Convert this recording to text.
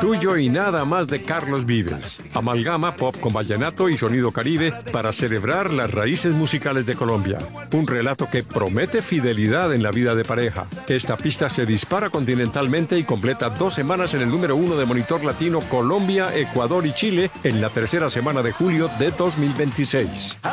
tuyo y nada más de Carlos Vives. Amalgama pop con vallenato y sonido caribe para celebrar las raíces musicales de Colombia. Un relato que promete fidelidad en la vida de pareja. Esta pista se dispara continentalmente y completa 2 semanas en el número 1 de Monitor Latino Colombia, Ecuador y Chile en la tercera semana de julio de 2026.